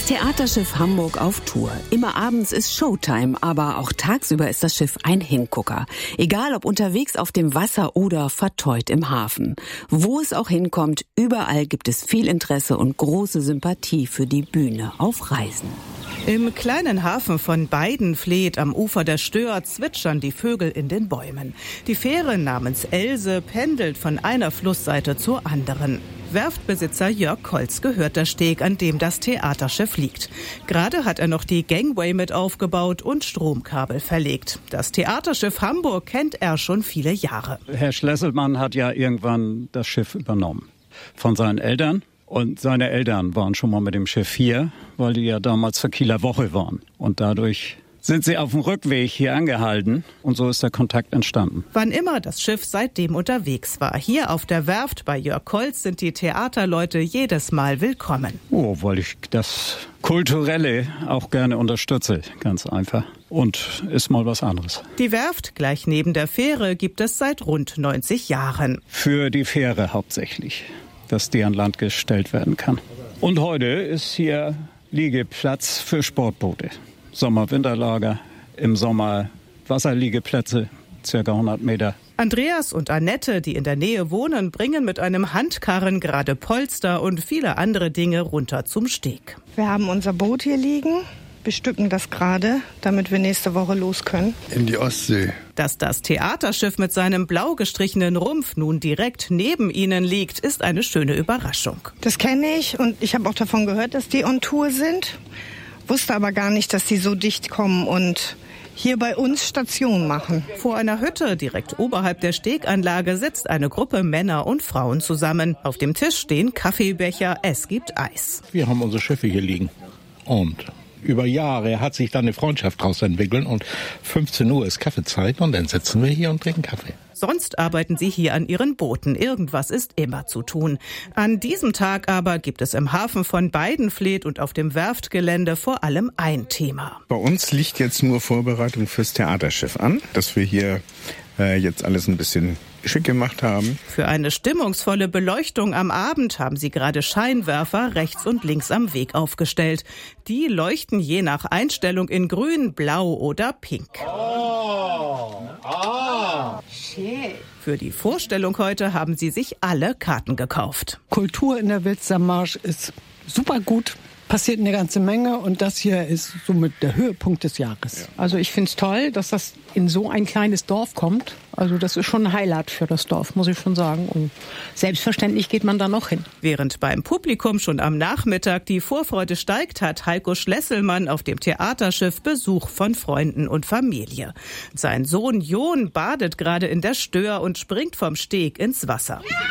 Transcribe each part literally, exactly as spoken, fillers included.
Theaterschiff Hamburg auf Tour. Immer abends ist Showtime, aber auch tagsüber ist das Schiff ein Hingucker. Egal ob unterwegs auf dem Wasser oder verteut im Hafen. Wo es auch hinkommt, überall gibt es viel Interesse und große Sympathie für die Bühne auf Reisen. Im kleinen Hafen von Beidenfleet am Ufer der Stör zwitschern die Vögel in den Bäumen. Die Fähre namens Else pendelt von einer Flussseite zur anderen. Werftbesitzer Jörg Kolz gehört der Steg, an dem das Theaterschiff liegt. Gerade hat er noch die Gangway mit aufgebaut und Stromkabel verlegt. Das Theaterschiff Hamburg kennt er schon viele Jahre. Herr Schlesselmann hat ja irgendwann das Schiff übernommen von seinen Eltern. Und seine Eltern waren schon mal mit dem Schiff hier, weil die ja damals zur Kieler Woche waren. Und dadurch sind sie auf dem Rückweg hier angehalten und so ist der Kontakt entstanden. Wann immer das Schiff seitdem unterwegs war, hier auf der Werft bei Jörg Kolz sind die Theaterleute jedes Mal willkommen. Oh, weil ich das Kulturelle auch gerne unterstütze, ganz einfach. Und ist mal was anderes. Die Werft gleich neben der Fähre gibt es seit rund neunzig Jahren. Für die Fähre hauptsächlich, dass die an Land gestellt werden kann. Und heute ist hier Liegeplatz für Sportboote. Sommer-Winterlager, im Sommer Wasserliegeplätze, circa hundert Meter. Andreas und Annette, die in der Nähe wohnen, bringen mit einem Handkarren gerade Polster und viele andere Dinge runter zum Steg. Wir haben unser Boot hier liegen, bestücken das gerade, damit wir nächste Woche los können. In die Ostsee. Dass das Theaterschiff mit seinem blau gestrichenen Rumpf nun direkt neben ihnen liegt, ist eine schöne Überraschung. Das kenne ich und ich habe auch davon gehört, dass die on Tour sind. Wusste aber gar nicht, dass die so dicht kommen und hier bei uns Station machen. Vor einer Hütte direkt oberhalb der Steganlage sitzt eine Gruppe Männer und Frauen zusammen. Auf dem Tisch stehen Kaffeebecher, es gibt Eis. Wir haben unsere Schiffe hier liegen und über Jahre hat sich dann eine Freundschaft daraus entwickelt und fünfzehn Uhr ist Kaffeezeit und dann sitzen wir hier und trinken Kaffee. Sonst arbeiten sie hier an ihren Booten. Irgendwas ist immer zu tun. An diesem Tag aber gibt es im Hafen von Beidenfleet und auf dem Werftgelände vor allem ein Thema. Bei uns liegt jetzt nur Vorbereitung fürs Theaterschiff an, dass wir hier äh, jetzt alles ein bisschen schick gemacht haben. Für eine stimmungsvolle Beleuchtung am Abend haben sie gerade Scheinwerfer rechts und links am Weg aufgestellt. Die leuchten je nach Einstellung in grün, blau oder pink. Oh, oh, shit. Für die Vorstellung heute haben sie sich alle Karten gekauft. Kultur in der Wilstermarsch ist super gut. Passiert eine ganze Menge und das hier ist somit der Höhepunkt des Jahres. Also ich finde es toll, dass das in so ein kleines Dorf kommt. Also das ist schon ein Highlight für das Dorf, muss ich schon sagen. Und selbstverständlich geht man da noch hin. Während beim Publikum schon am Nachmittag die Vorfreude steigt, hat Heiko Schlesselmann auf dem Theaterschiff Besuch von Freunden und Familie. Sein Sohn John badet gerade in der Stör und springt vom Steg ins Wasser. Ja!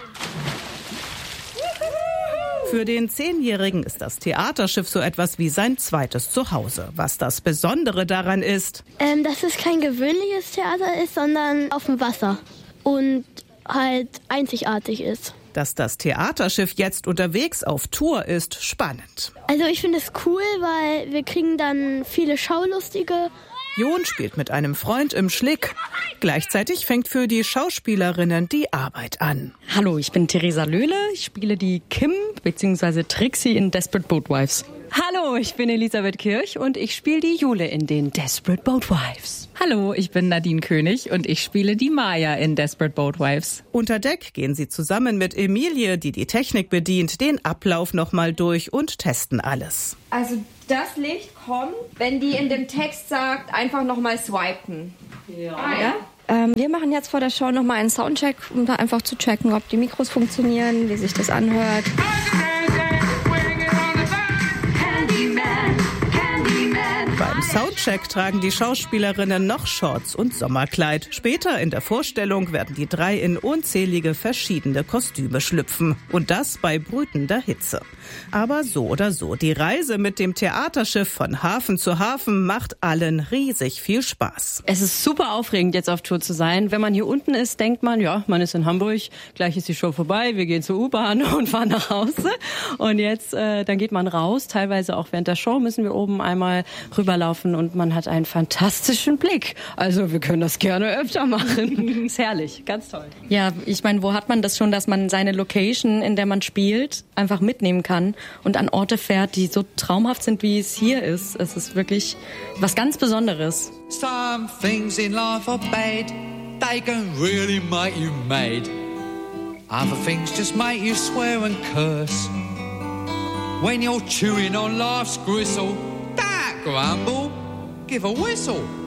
Für den Zehnjährigen ist das Theaterschiff so etwas wie sein zweites Zuhause. Was das Besondere daran ist, ähm, dass es kein gewöhnliches Theater ist, sondern auf dem Wasser und halt einzigartig ist. Dass das Theaterschiff jetzt unterwegs auf Tour ist, spannend. Also ich finde es cool, weil wir kriegen dann viele Schaulustige. John spielt mit einem Freund im Schlick. Gleichzeitig fängt für die Schauspielerinnen die Arbeit an. Hallo, ich bin Theresa Löhle. Ich spiele die Kim bzw. Trixie in Desperate Boat Wives. Hallo, ich bin Elisabeth Kirch und ich spiele die Jule in den Desperate Boat Wives. Hallo, ich bin Nadine König und ich spiele die Maya in Desperate Boat Wives. Unter Deck gehen sie zusammen mit Emilie, die die Technik bedient, den Ablauf nochmal durch und testen alles. Also das Licht kommt, wenn die in dem Text sagt, einfach nochmal swipen. Ja. Ah, ja? Ähm, wir machen jetzt vor der Show nochmal einen Soundcheck, um da einfach zu checken, ob die Mikros funktionieren, wie sich das anhört. Beim Soundcheck tragen die Schauspielerinnen noch Shorts und Sommerkleid. Später in der Vorstellung werden die drei in unzählige verschiedene Kostüme schlüpfen. Und das bei brütender Hitze. Aber so oder so, die Reise mit dem Theaterschiff von Hafen zu Hafen macht allen riesig viel Spaß. Es ist super aufregend, jetzt auf Tour zu sein. Wenn man hier unten ist, denkt man, ja, man ist in Hamburg, gleich ist die Show vorbei, wir gehen zur U-Bahn und fahren nach Hause. Und jetzt, äh, dann geht man raus, teilweise auch während der Show müssen wir oben einmal rüberlaufen Hafen und man hat einen fantastischen Blick. Also wir können das gerne öfter machen. Ist herrlich, ganz toll. Ja, ich meine, wo hat man das schon, dass man seine Location, in der man spielt, einfach mitnehmen kann und an Orte fährt, die so traumhaft sind, wie es hier ist. Es ist wirklich was ganz Besonderes. Some things in life are bad. They can really make you mad. Other things just make you swear and curse. When you're chewing on life's gristle, don't grumble, give a whistle.